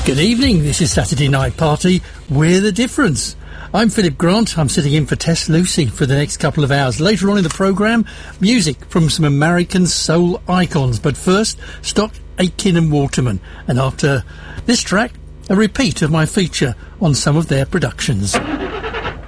Good evening, this is Saturday Night Party, We're the Difference. I'm Philip Grant, I'm sitting in for Tess Lucy for the next couple of hours. Later on in the programme, music from some American soul icons. But first, Stock Aitken and Waterman. And after this track, a repeat of my feature on some of their productions.